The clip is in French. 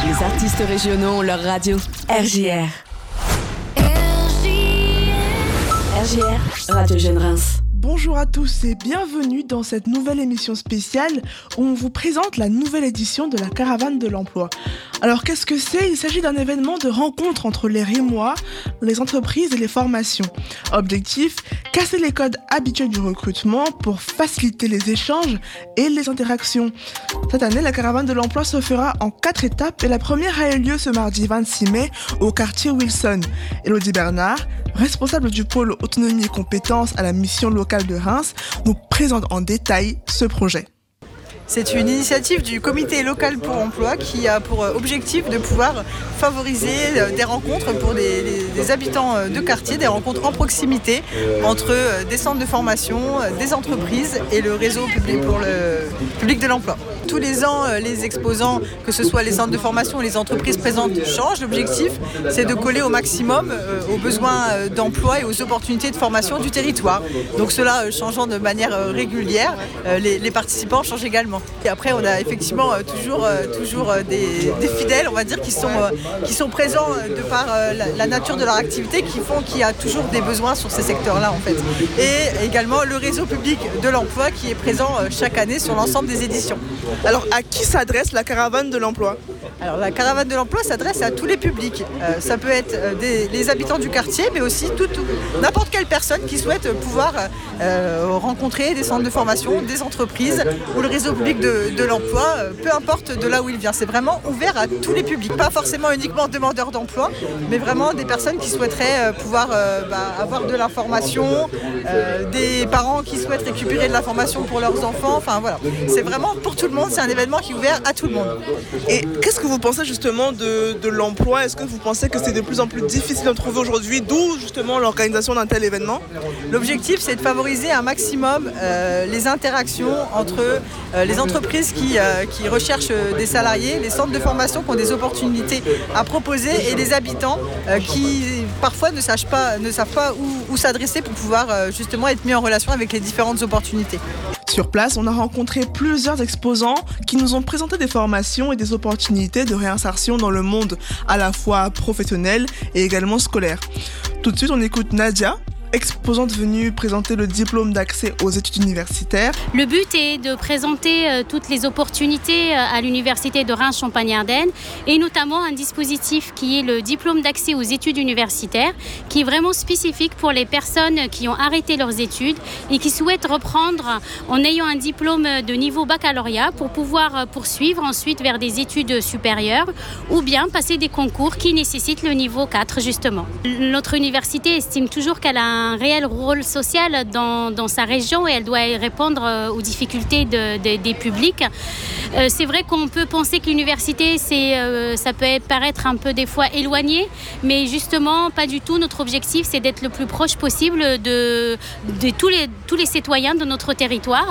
Les artistes régionaux ont leur radio. RJR. RJR, Radio Jeune Reims. Bonjour à tous et bienvenue dans cette nouvelle émission spéciale où on vous présente la nouvelle édition de la Caravane de l'Emploi. Alors qu'est-ce que c'est ? Il s'agit d'un événement de rencontre entre les Rémois, les entreprises et les formations. Objectif, casser les codes habituels du recrutement pour faciliter les échanges et les interactions. Cette année, la Caravane de l'Emploi se fera en 4 étapes et la première a eu lieu ce mardi 26 mai au quartier Wilson. Élodie Bernard, responsable du pôle autonomie et compétences à la mission locale de Reims, nous présente en détail ce projet. C'est une initiative du comité local pour l'emploi qui a pour objectif de pouvoir favoriser des rencontres pour des habitants de quartier, des rencontres en proximité entre des centres de formation, des entreprises et le réseau public pour le public de l'emploi. Tous les ans, les exposants, que ce soit les centres de formation ou les entreprises présentes, changent. L'objectif, c'est de coller au maximum aux besoins d'emploi et aux opportunités de formation du territoire. Donc cela changeant de manière régulière, les participants changent également. Et après, on a effectivement toujours des fidèles, on va dire, qui sont présents de par la nature de leur activité, qui font qu'il y a toujours des besoins sur ces secteurs-là, en fait. Et également le réseau public de l'emploi qui est présent chaque année sur l'ensemble des éditions. Alors, à qui s'adresse la Caravane de l'Emploi ? Alors, la Caravane de l'Emploi s'adresse à tous les publics. Ça peut être les habitants du quartier, mais aussi n'importe quelle personne qui souhaite pouvoir rencontrer des centres de formation, des entreprises ou le réseau public de l'emploi, peu importe de là où il vient. C'est vraiment ouvert à tous les publics. Pas forcément uniquement demandeurs d'emploi, mais vraiment des personnes qui souhaiteraient pouvoir avoir de l'information, des parents qui souhaitent récupérer de l'information pour leurs enfants. Enfin voilà, c'est vraiment pour tout le monde. C'est un événement qui est ouvert à tout le monde. Et qu'est-ce que vous pensez justement de l'emploi ? Est-ce que vous pensez que c'est de plus en plus difficile d'en trouver aujourd'hui, d'où justement l'organisation d'un tel événement ? L'objectif, c'est de favoriser un maximum les interactions entre les entreprises qui recherchent des salariés, les centres de formation qui ont des opportunités à proposer et les habitants qui parfois ne savent pas où s'adresser pour pouvoir justement être mis en relation avec les différentes opportunités. Sur place, on a rencontré plusieurs exposants qui nous ont présenté des formations et des opportunités de réinsertion dans le monde à la fois professionnel et également scolaire. Tout de suite, on écoute Nadia, exposante venue présenter le diplôme d'accès aux études universitaires. Le but est de présenter toutes les opportunités à l'université de Reims-Champagne-Ardenne et notamment un dispositif qui est le diplôme d'accès aux études universitaires qui est vraiment spécifique pour les personnes qui ont arrêté leurs études et qui souhaitent reprendre en ayant un diplôme de niveau baccalauréat pour pouvoir poursuivre ensuite vers des études supérieures ou bien passer des concours qui nécessitent le niveau 4 justement. Notre université estime toujours qu'elle a un réel rôle social dans sa région et elle doit répondre aux difficultés des publics. C'est vrai qu'on peut penser que l'université, ça peut paraître un peu des fois éloigné, mais justement pas du tout. Notre objectif, c'est d'être le plus proche possible de tous les citoyens de notre territoire.